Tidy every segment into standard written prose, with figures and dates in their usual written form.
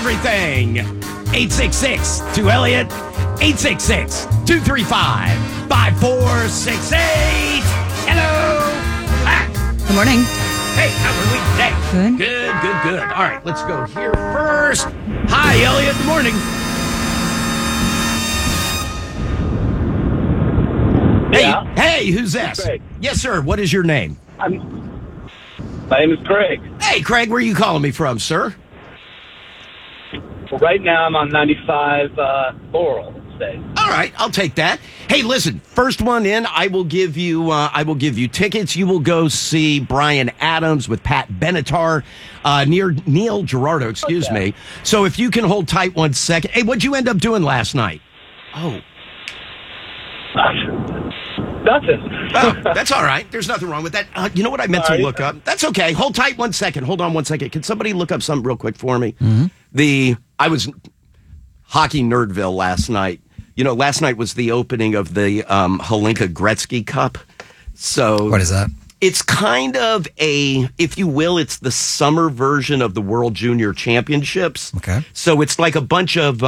everything. 866-2-ELLIOT. 866-235-5468. Hello. Hi. Good morning. Hey, how are we today? Good. Good. All right, let's go here first. Hi, Elliot. Good morning. Yeah. Hey, who's this? Craig. Yes, sir. What is your name? My name is Craig. Hey, Craig, where are you calling me from, sir? Well, right now I'm on 95 Laurel State. All right, I'll take that. Hey, listen, first one in, I will give you tickets. You will go see Bryan Adams with Pat Benatar, near Neil Girardo, excuse me. So if you can hold tight 1 second. Hey, what'd you end up doing last night? Oh, Nothing. oh, that's all right. There's nothing wrong with that. You know what I meant to look up? That's okay. Hold tight 1 second. Hold on 1 second. Can somebody look up something real quick for me? Mm-hmm. I was hockey Nerdville last night. You know, last night was the opening of the Hlinka Gretzky Cup. So What is that? it's kind of if you will, it's the summer version of the World Junior Championships. Okay. So it's like a bunch of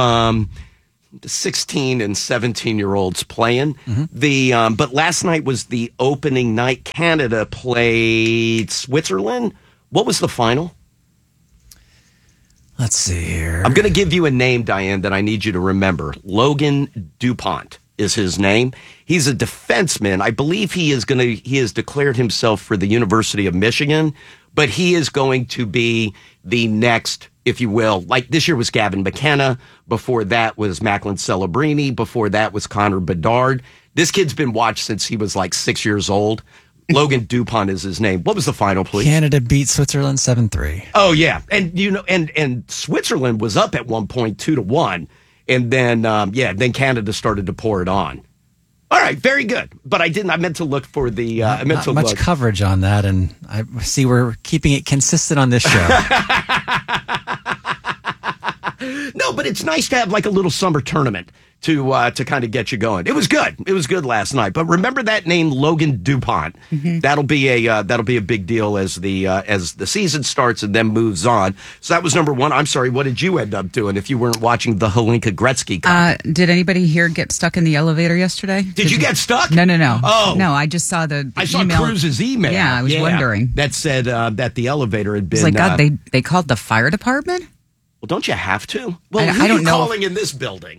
16 and 17-year-olds playing. Mm-hmm. But last night was the opening night. Canada played Switzerland. What was the final? Let's see here. I'm going to give you a name, Diane, that I need you to remember. Logan DuPont is his name. He's a defenseman. I believe he has declared himself for the University of Michigan, but he is going to be the next, if you will, like this year was Gavin McKenna. Before that was Macklin Celebrini. Before that was Connor Bedard. This kid's been watched since he was like 6 years old. Logan DuPont is his name. What was the final, please? Canada beat Switzerland 7-3. Oh yeah, and you know, and Switzerland was up at 1 point 2-1, and then then Canada started to pour it on. All right, very good. But I meant to look for the. Not much coverage on that, and I see we're keeping it consistent on this show. No, but it's nice to have like a little summer tournament to kind of get you going. It was good. It was good last night. But remember that name, Logan DuPont. Mm-hmm. That'll be a big deal as the season starts and then moves on. So that was number one. I'm sorry. What did you end up doing if you weren't watching the Hlinka Gretzky Cup? Did anybody here get stuck in the elevator yesterday? Did you get stuck? No. Oh. No, I just saw the I saw email. Cruz's email. Yeah, I was wondering. That said that the elevator had been. It's like, God, they called the fire department? Well, don't you have to? Well, I don't know. Calling in this building?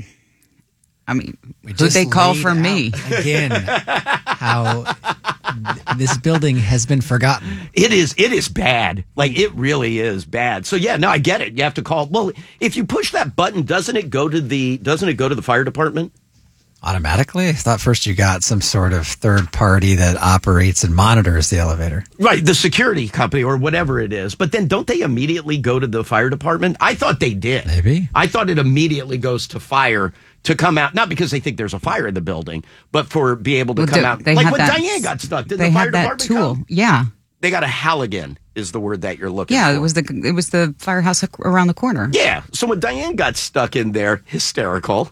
I mean, who'd they call for me? Again, how this building has been forgotten. It is bad. Like, it really is bad. So, yeah, no, I get it. You have to call. Well, if you push that button, doesn't it go to the fire department? Automatically? I thought first you got some sort of third party that operates and monitors the elevator. Right, the security company or whatever it is. But then don't they immediately go to the fire department? I thought they did. Maybe. I thought it immediately goes to fire to come out, not because they think there's a fire in the building, but for be able to come out. Like when Diane got stuck, did the fire department tool. come? Yeah. They got a Halligan is the word that you're looking for. Yeah, it was the firehouse around the corner. Yeah. So when Diane got stuck in there, hysterical.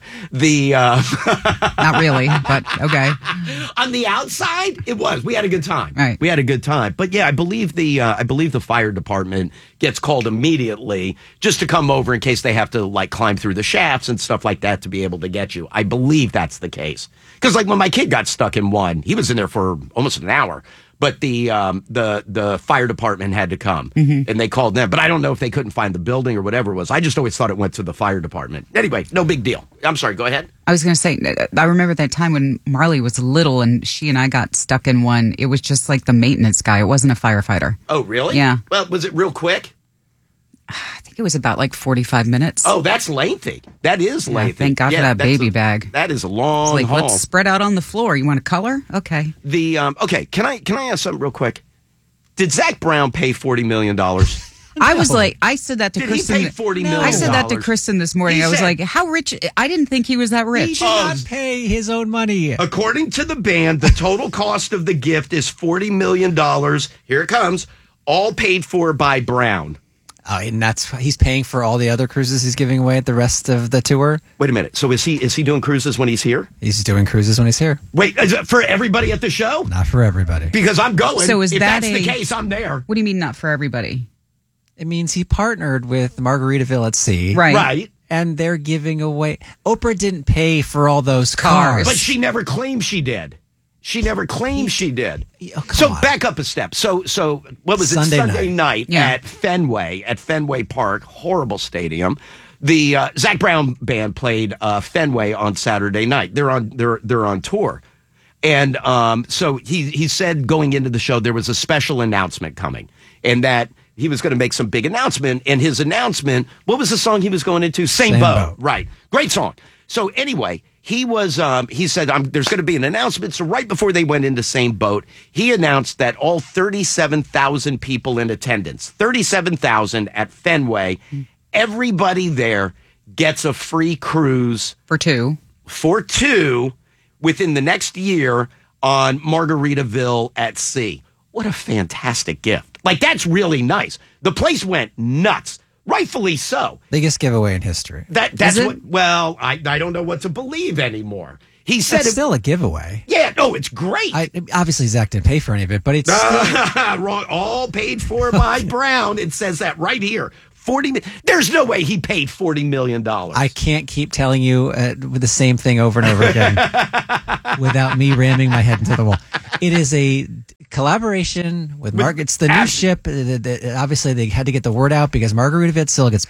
Not really, but okay. On the outside, it was. We had a good time. Right. We had a good time. But yeah, I believe the fire department gets called immediately just to come over in case they have to like climb through the shafts and stuff like that to be able to get you. I believe that's the case. Because like when my kid got stuck in one, he was in there for almost an hour. But the fire department had to come, and they called them. But I don't know if they couldn't find the building or whatever it was. I just always thought it went to the fire department. Anyway, no big deal. I'm sorry, go ahead. I was going to say, I remember that time when Marley was little and she and I got stuck in one. It was just like the maintenance guy. It wasn't a firefighter. Oh, really? Yeah. Well, was it real quick? I think it was about like 45 minutes. Oh, that's lengthy. That is lengthy. Thank God for that baby bag. That is a long it's like, haul. let's spread out on the floor. You want to color? Okay. Okay, can I ask something real quick? Did Zach Brown pay $40 million? I was like, I said that to Kristen. Did he pay $40 million? I said that to Kristen this morning. I was like, how rich? I didn't think he was that He rich. did not pay his own money. According to the band, the total cost of the gift is $40 million. Here it comes. All paid for by Brown. And he's paying for all the other cruises he's giving away at the rest of the tour. Wait a minute. So is he doing cruises when he's here? He's doing cruises when he's here. Wait, is it for everybody at the show? Not for everybody. Because I'm going. So is if that that's the case, I'm there. What do you mean not for everybody? It means he partnered with Margaritaville at Sea. Right. Right. And they're giving away. Oprah didn't pay for all those cars. But she never claimed she did. She never claimed she did. Oh, come So on. back up a step. So what was it? Sunday night Yeah. at Fenway Park, horrible stadium. The Zach Brown band played Fenway on Saturday night. They're on tour. And so he said going into the show there was a special announcement coming, and that he was going to make some big announcement. And his announcement, what was the song he was going into? Same boat. Right. Great song. So anyway, he said there's going to be an announcement. So right before they went into Same Boat, he announced that all 37,000 people in attendance, 37,000 at Fenway, everybody there gets a free cruise For two. within the next year on Margaritaville at Sea. What a fantastic gift. Like, that's really nice. The place went nuts. Rightfully so. Biggest giveaway in history. That's Is it? what, well, I don't know what to believe anymore. He said It's still a giveaway. yeah, no, it's great. Obviously, Zach didn't pay for any of it, but it's still, Wrong. All paid for by Brown. It says that right here. 40. There's no way he paid $40 million. I can't keep telling you with the same thing over and over again without me ramming my head into the wall. It is a collaboration with Mark. It's the new ship. Obviously, they had to get the word out because Margaritaville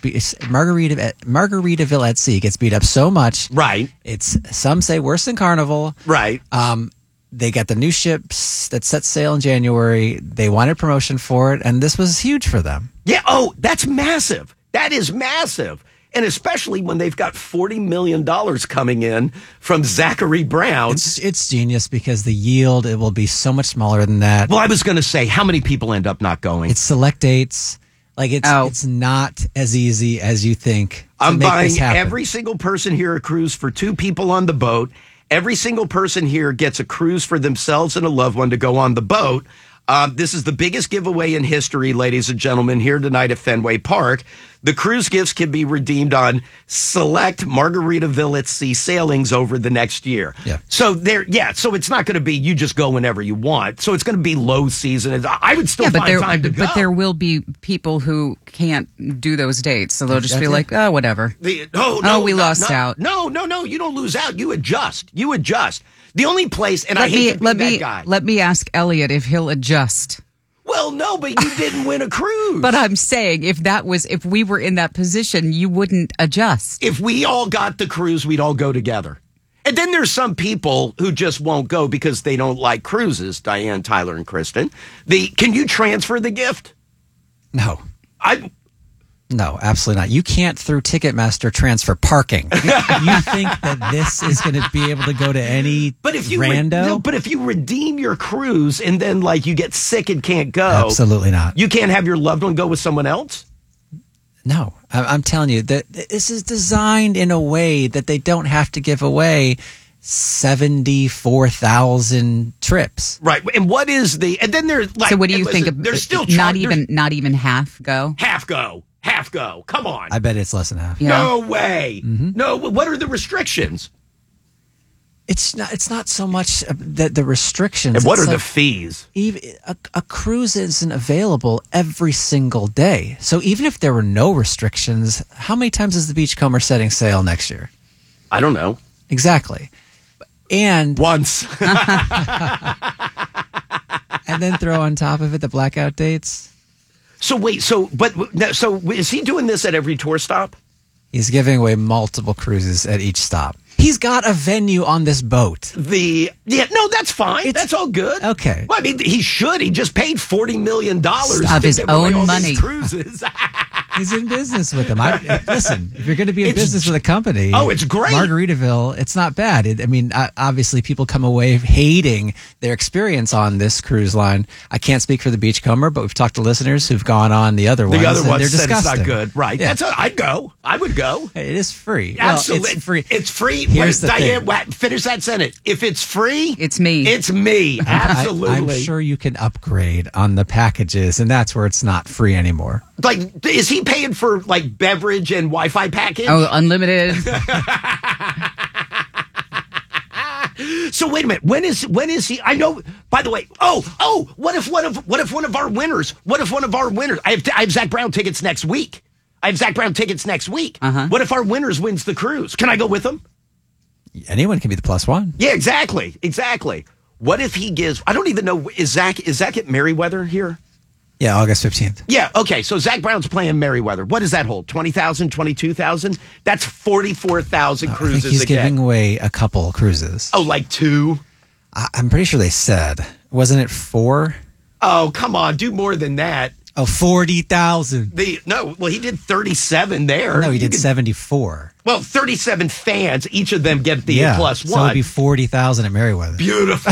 at Sea gets beat up so much. Right. It's some say worse than Carnival. Right. They got the new ships that set sail in January. They wanted promotion for it, and this was huge for them. Yeah. Oh, that's massive. That is massive. And especially when they've got $40 million coming in from Zachary Brown. It's genius because the yield, it will be so much smaller than that. Well, I was going to say, how many people end up not going? It's select dates. Like it's not as easy as you think. I'm make buying this happen. every single person here a cruise for 2 people on the boat. Every single person here gets a cruise for themselves and a loved one to go on the boat. This is the biggest giveaway in history, ladies and gentlemen, here tonight at Fenway Park. The cruise gifts can be redeemed on select Margaritaville at Sea sailings over the next year. Yeah. So so it's not going to be you just go whenever you want. So it's going to be low season. I would still find time to go. But there will be people who can't do those dates, so they'll just be like, oh, whatever. We lost out. No, you don't lose out. You adjust. The only place, and I hate to be that guy. Let me ask Elliot if he'll adjust. Well, no, but you didn't win a cruise. But I'm saying if we were in that position, you wouldn't adjust. If we all got the cruise, we'd all go together. And then there's some people who just won't go because they don't like cruises, Diane, Tyler, and Kristen. Can you transfer the gift? No. No, absolutely not. You can't, through Ticketmaster, transfer parking. You think that this is going to be able to go to any rando? But if you redeem your cruise and then you get sick and can't go, absolutely not. You can't have your loved one go with someone else? No, I'm telling you that this is designed in a way that they don't have to give away 74,000 trips. Right. And what is and then there's so what do you think? There's still not even half go. Half go. Come on. I bet it's less than half. Yeah. No way. Mm-hmm. No. What are the restrictions? It's not so much the restrictions. And what are the fees? Even a cruise isn't available every single day. So even if there were no restrictions, how many times is the Beachcomber setting sail next year? I don't know. Exactly. And once. And then throw on top of it the blackout dates. So wait, so is he doing this at every tour stop? He's giving away multiple cruises at each stop. He's got a venue on this boat. That's fine. That's all good. Okay. Well, I mean, he should. He just paid $40 million of his own money. Cruises. He's in business with them. Listen, if you're going to be in business with a company, it's great. Margaritaville, it's not bad. Obviously, people come away hating their experience on this cruise line. I can't speak for the Beachcomber, but we've talked to listeners who've gone on the other ones. The other ones they're said disgusting. it's not good. Right. Yeah. I'd go. I would go. It is free. Absolutely. Well, it's free. It's free. Here's the Diane, thing. Finish that sentence. If it's free, it's me. It's me. Absolutely. I'm sure you can upgrade on the packages, and that's where it's not free anymore. Is he paying for beverage and Wi-Fi package? Oh, unlimited. So wait a minute. When is he? I know By the way, what if one of our winners? I have Zach Brown tickets next week. What if our winners wins the cruise? Can I go with him? Anyone can be the +1. Yeah, exactly. What if he gives? I don't even know. Is Zach at Merriweather here? Yeah, August 15th. Yeah. Okay. So Zach Brown's playing Merriweather. What does that hold? 20,000, 22,000? That's 44,000 I cruises think he's again. giving away a couple cruises. Oh, like 2? I'm pretty sure they said. Wasn't it 4? Oh, come on. Do more than that. Oh, 40,000. He did 37 there. No, he did 74. Well, 37 fans. Each of them get the +1. So it'd be 40,000 at Merriweather. Beautiful.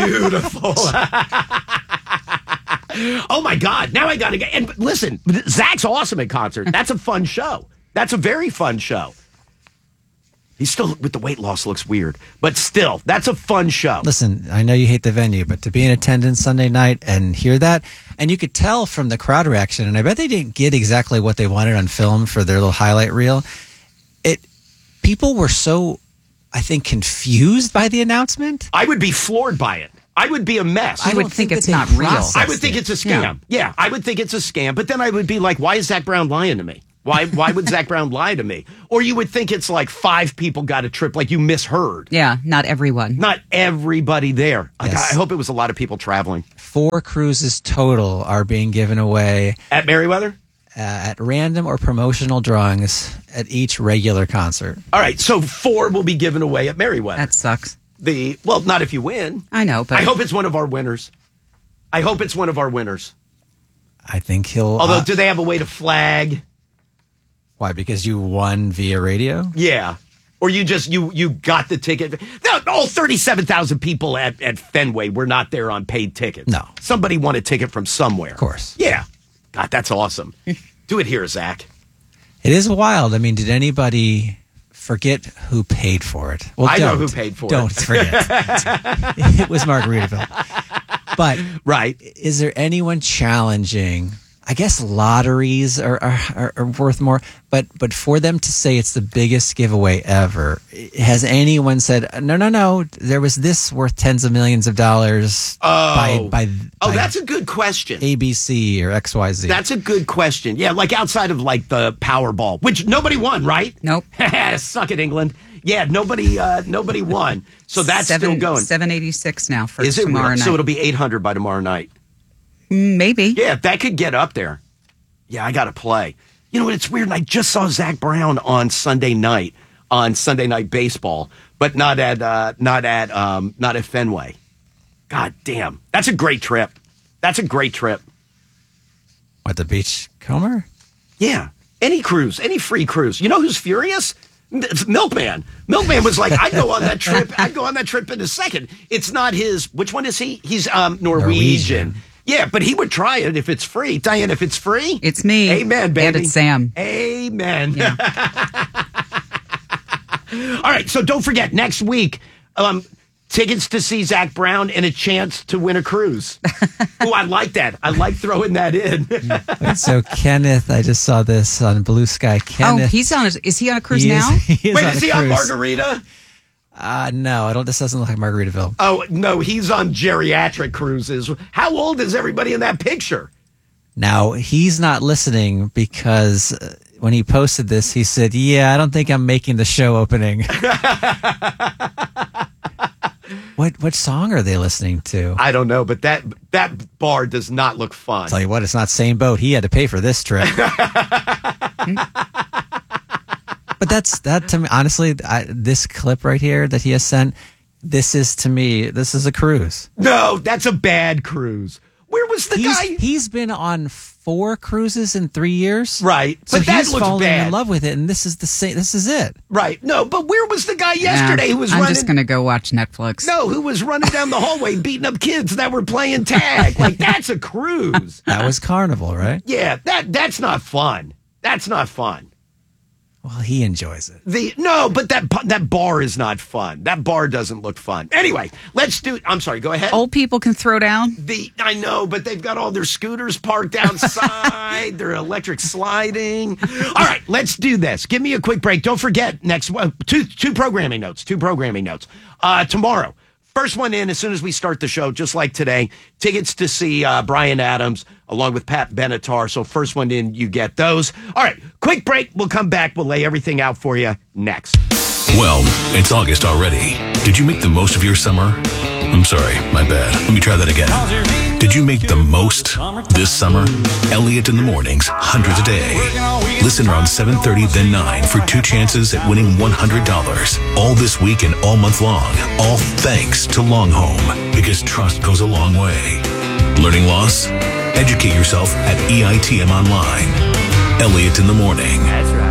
Oh my God. Now I got to get, and listen, Zach's awesome at concert. That's a fun show. That's a very fun show. He's still, with the weight loss, looks weird, but still, that's a fun show. Listen, I know you hate the venue, but to be in attendance Sunday night and hear that, and you could tell from the crowd reaction, and I bet they didn't get exactly what they wanted on film for their little highlight reel. People were so, I think, confused by the announcement. I would be floored by it. I would be a mess. I would think it's not real. I would think it's a scam. Yeah, I would think it's a scam. But then I would be like, why is Zach Brown lying to me? Why would Zach Brown lie to me? Or you would think it's like 5 people got a trip, like you misheard. Yeah, not everyone. Not everybody there. Yes. I hope it was a lot of people traveling. 4 cruises total are being given away At Merriweather? at random or promotional drawings at each regular concert. All right, so 4 will be given away at Merriweather. That sucks. Not if you win. I know, but I hope it's one of our winners. I think he'll... Although, do they have a way to flag? Why? Because you won via radio? Yeah. Or you just, you got the ticket. No, all 37,000 people at Fenway were not there on paid tickets. No. Somebody won a ticket from somewhere. Of course. Yeah. God, that's awesome. Do it here, Zach. It is wild. I mean, did anybody forget who paid for it? Well, I know who paid for it. Don't forget. It was Margaritaville. But Right. is there anyone challenging? I guess lotteries are worth more, but for them to say it's the biggest giveaway ever, has anyone said no? There was this worth tens of millions of dollars by that's a good question. ABC or XYZ. That's a good question. Yeah, like outside of like the Powerball, which nobody won, right? Nope. Suck it, England. Yeah, nobody won. So that's still going. 786 now for Is it tomorrow real? night. So it'll be 800 by tomorrow night. Maybe. Yeah, that could get up there. Yeah, I got to play. You know what? It's weird. I just saw Zach Brown on Sunday Night Baseball, but not at Fenway. God damn, that's a great trip. What, the Beachcomber? Yeah, any cruise, any free cruise. You know who's furious? It's Milkman. Milkman was like, I'd go on that trip in a second. It's not his. Which one is he? He's Norwegian. Yeah, but he would try it if it's free. Diane, if it's free, It's me. Amen, baby. And it's Sam. Amen. Yeah. All right, so don't forget, next week, tickets to see Zach Brown and a chance to win a cruise. Oh, I like that. I like throwing that in. Wait, so Kenneth, I just saw this on Blue Sky. Kenneth, Is he on a cruise he is- now? he is Wait, on is a he on cruise. Margarita? No, this doesn't look like Margaritaville. Oh, no, he's on geriatric cruises. How old is everybody in that picture? Now, he's not listening because when he posted this, he said, yeah, I don't think I'm making the show opening. What song are they listening to? I don't know, but that bar does not look fun. Tell you what, it's not same boat. He had to pay for this trip. But that to me, honestly, this clip right here that he has sent, this is a cruise. No, that's a bad cruise. Where was the guy? He's been on 4 cruises in 3 years. Right, So but that he's looks falling bad. in love with it, and this is the same. This is it. Right. No, but where was the guy yesterday who was I'm running? just going to go watch Netflix. No, who was running down the hallway beating up kids that were playing tag? Like, that's a cruise. That was Carnival, right? Yeah, that's not fun. That's not fun. Well, he enjoys it. But that bar is not fun. That bar doesn't look fun. Anyway, let's do. I'm sorry. Go ahead. Old people can throw down. I know, but they've got all their scooters parked outside. They're electric sliding. All right, let's do this. Give me a quick break. Don't forget two programming notes. Tomorrow, First one in as soon as we start the show, just like today. Tickets to see Bryan Adams along with Pat Benatar. So first one in, you get those. All right, quick break. We'll come back. We'll lay everything out for you next. Well, it's August already. Did you make the most of your summer? I'm sorry, my bad. Let me try that again. Did you make the most this summer? Elliot in the Mornings, hundreds a day. Listen around 7:30, then 9 for 2 chances at winning $100. All this week and all month long. All thanks to Longhome, because trust goes a long way. Learning loss? Educate yourself at EITM Online. Elliot in the Morning. That's right.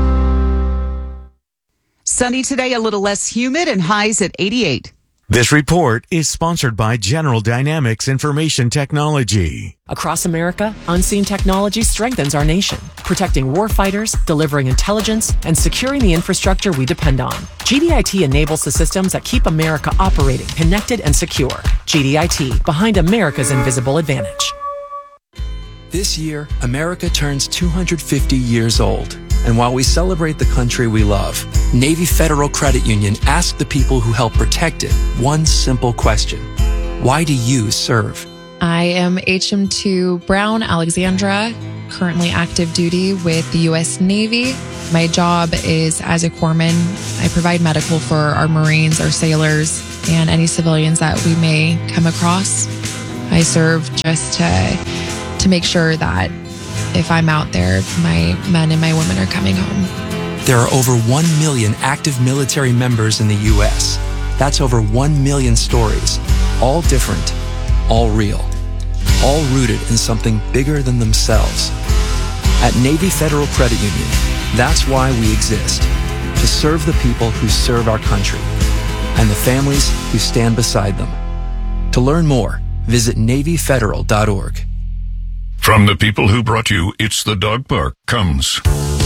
Sunny today, a little less humid, and highs at 88. This report is sponsored by General Dynamics Information Technology. Across America, Unseen Technology strengthens our nation, protecting warfighters, delivering intelligence, and securing the infrastructure we depend on. GDIT enables the systems that keep America operating, connected, and secure. GDIT, behind America's invisible advantage. This year, America turns 250 years old. And while we celebrate the country we love, Navy Federal Credit Union asked the people who help protect it one simple question. Why do you serve? I am HM2 Brown Alexandra, currently active duty with the U.S. Navy. My job is as a corpsman. I provide medical for our Marines, our sailors, and any civilians that we may come across. I serve just to make sure that if I'm out there, my men and my women are coming home. There are over 1 million active military members in the U.S. That's over 1 million stories, all different, all real, all rooted in something bigger than themselves. At Navy Federal Credit Union, that's why we exist, to serve the people who serve our country and the families who stand beside them. To learn more, visit NavyFederal.org. From the people who brought you It's the Dog Park comes